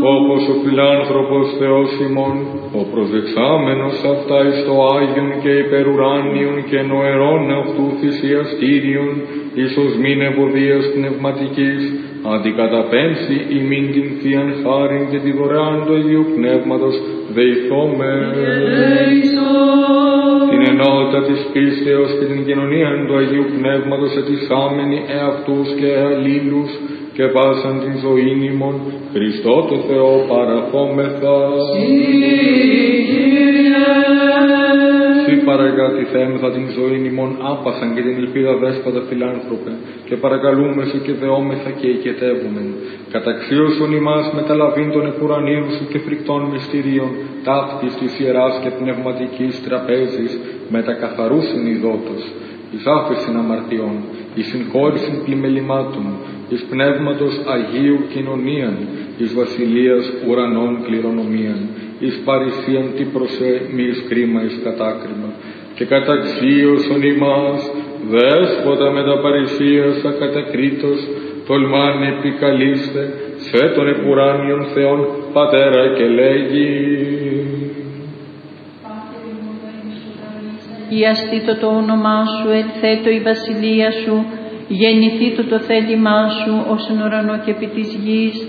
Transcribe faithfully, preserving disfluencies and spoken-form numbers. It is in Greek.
Όπως ο φιλάνθρωπος Θεός ημών, ο προσδεξάμενος αυτά εις το Άγιον και υπερουράνιον και νοερών αυτού θυσιαστήριον, εις οσμήν ευωδίας πνευματικής, αντικαταπέμψει ημίν την Θείαν χάριν και τη δωρεάν του Αγίου Πνεύματος δεηθώμε. Την ενότητα της πίστεως και την κοινωνία του Αγίου Πνεύματος ετισάμενοι εαυτούς και αλλήλους και πάσαν την ζωήν ημών, Χριστό το Θεό παραχόμεθα. Συ παρακατηθέμεθα την ζωήν ημών άπασαν και την ελπίδα δέσποτα φιλάνθρωπε, και παρακαλούμε σου και δεόμεθα και οικετεύουμεν. Καταξίωσον ημάς μεταλαβήν των επουρανίων σου και φρικτών μυστηρίων, ταύτης της ιεράς και πνευματικής τραπέζης, με τα καθαρούσιν ειδότος, εις άφεσιν αμαρτιών, εις συγχώρησιν πλημελημάτων, εις πνεύματος Αγίου κοινωνίαν, εις βασιλείας ουρανών κληρονομίαν, εις παρησίαν τι προσέ μη εις κρίμα εις κατάκριμα, και καταξίωσον ημάς, δέσποτα με τα παρησίας ακατακρίτως, τολμάν επικαλείστε, σε τον επουράνιον Θεόν Πατέρα και λέγει. Ιαστήτω το όνομά σου, ελθέτω η βασιλεία σου, γεννηθήτω το θέλημά σου, ως εν ουρανό και επί της γης.